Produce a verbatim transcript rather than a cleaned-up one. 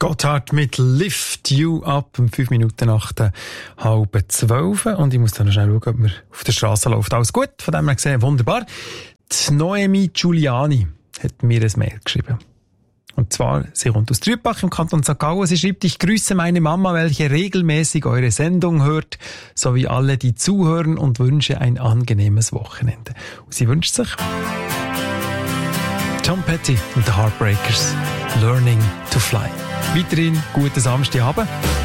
Gotthard mit Lift You Up um fünf Minuten nach der halben zwölf. Und ich muss dann noch schnell schauen, ob mir auf der Straße läuft. Alles gut, von dem her gesehen, wunderbar. Die Noemi Giuliani hat mir ein Mail geschrieben. Und zwar, sie kommt aus Trübach im Kanton Sankt Gallen. Sie schreibt, ich grüße meine Mama, welche regelmäßig eure Sendung hört, sowie alle, die zuhören, und wünsche ein angenehmes Wochenende. Und sie wünscht sich Tom Petty und The Heartbreakers, Learning to Fly. Weiterhin guten Samstagabend.